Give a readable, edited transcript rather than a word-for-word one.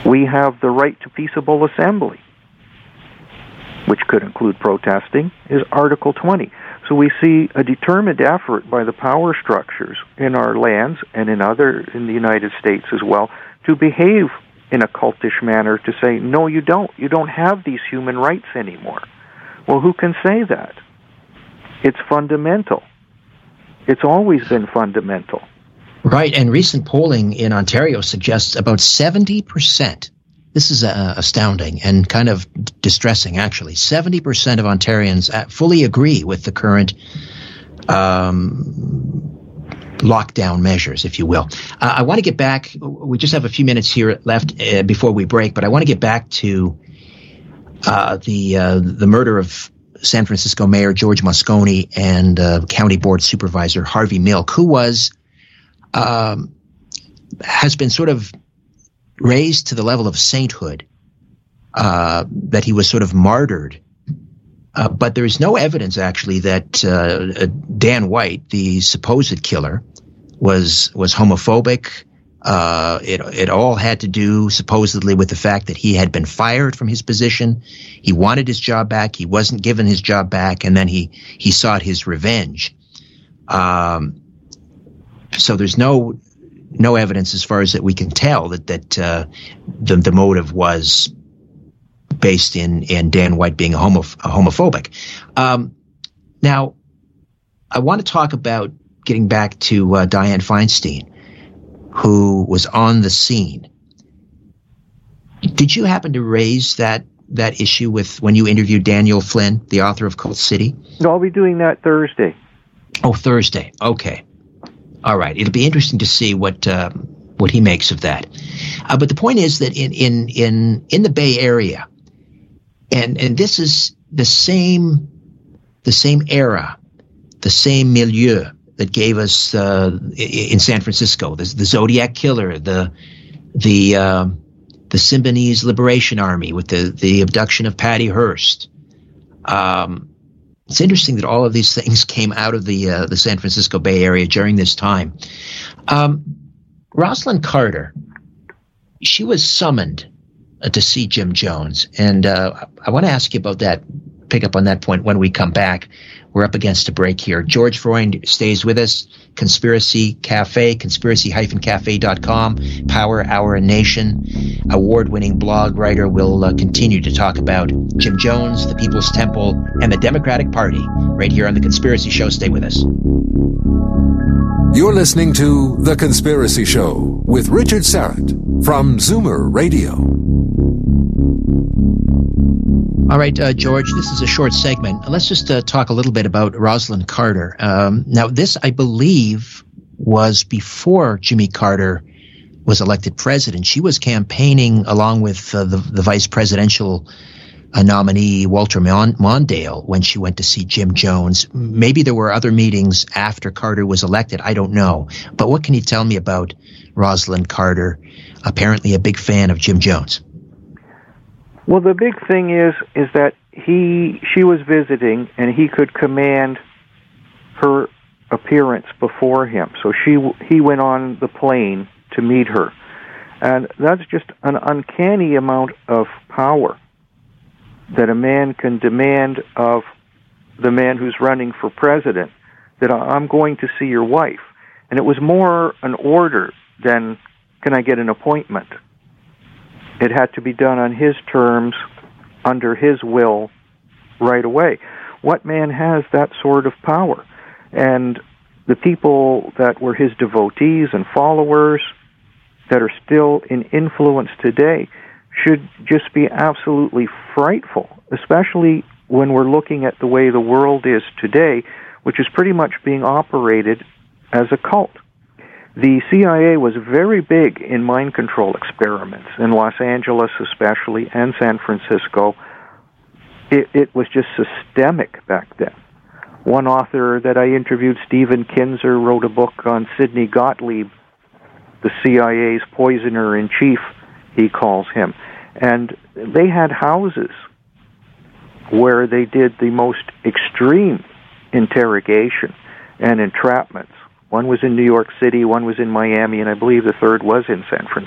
We have the right to peaceable assembly, which could include protesting, is Article 20. So we see a determined effort by the power structures in our lands and in the United States as well to behave in a cultish manner, to say, no, you don't. You don't have these human rights anymore. Well, who can say that? It's fundamental. It's always been fundamental. Right, and recent polling in Ontario suggests about 70%. This is astounding and kind of distressing, actually. 70% of Ontarians fully agree with the current lockdown measures, if you will. I want to get back. We just have a few minutes here left before we break, but I want to get back to the murder of San Francisco Mayor George Moscone and County Board Supervisor Harvey Milk, who has been sort of raised to the level of sainthood, that he was sort of martyred. But there is no evidence, actually, that Dan White, the supposed killer, was homophobic. It all had to do, supposedly, with the fact that he had been fired from his position. He wanted his job back. He wasn't given his job back, and then he sought his revenge. So there's no evidence, as far as that we can tell, that the motive was based in Dan White being homophobic. Now, I want to talk about getting back to Dianne Feinstein, who was on the scene. Did you happen to raise that issue when you interviewed Daniel Flynn, the author of Cult City? No, I'll be doing that Thursday. Oh, Thursday. Okay. All right. It'll be interesting to see what he makes of that. But the point is that in the Bay Area, and this is the same era, the same milieu that gave us in San Francisco the Zodiac Killer, the Symbionese Liberation Army with the abduction of Patty Hearst. It's interesting that all of these things came out of the San Francisco Bay Area during this time. Rosalynn Carter, she was summoned to see Jim Jones, and I want to ask you about that, pick up on that point when we come back. We're up against a break here. George Freund stays with us. Conspiracy Cafe, conspiracy-cafe.com, Power Hour Nation, award-winning blog writer, will continue to talk about Jim Jones, the People's Temple, and the Democratic Party right here on The Conspiracy Show. Stay with us. You're listening to The Conspiracy Show with Richard Syrett from Zoomer Radio. All right, George, this is a short segment. Let's just talk a little bit about Rosalynn Carter. Now, this, I believe, was before Jimmy Carter was elected president. She was campaigning along with the vice presidential nominee, Walter Mondale, when she went to see Jim Jones. Maybe there were other meetings after Carter was elected. I don't know. But what can you tell me about Rosalynn Carter, apparently a big fan of Jim Jones? Well, the big thing is that she was visiting, and he could command her appearance before him. So he went on the plane to meet her, and that's just an uncanny amount of power that a man can demand of the man who's running for president. That I'm going to see your wife, and it was more an order than can I get an appointment. It had to be done on his terms, under his will, right away. What man has that sort of power? And the people that were his devotees and followers that are still in influence today should just be absolutely frightful, especially when we're looking at the way the world is today, which is pretty much being operated as a cult. The CIA was very big in mind control experiments, in Los Angeles especially, and San Francisco. It was just systemic back then. One author that I interviewed, Stephen Kinzer, wrote a book on Sidney Gottlieb, the CIA's poisoner-in-chief, he calls him. And they had houses where they did the most extreme interrogation and entrapments. One was in New York City, one was in Miami, and I believe the third was in San Francisco.